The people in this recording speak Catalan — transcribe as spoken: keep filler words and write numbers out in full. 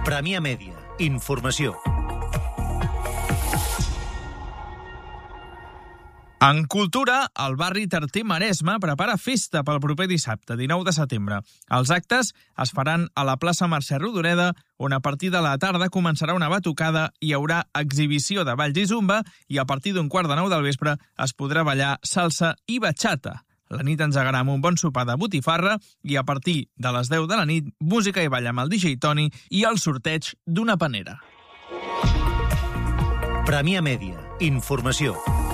Premià Mèdia. Informació. En cultura, el barri Tarter Maresme prepara festa pel proper dissabte, dinou de setembre. Els actes es faran a la plaça Mercè Rodoreda, on a partir de la tarda començarà una batucada, hi haurà exhibició de balls i zumba i a partir d'un quart de nou del vespre es podrà ballar salsa i bachata. La nit engegarà amb un bon sopar de botifarra i a partir de les deu de la nit, música i ball amb el D J Toni i el sorteig d'una panera. Premià Mèdia. Informació.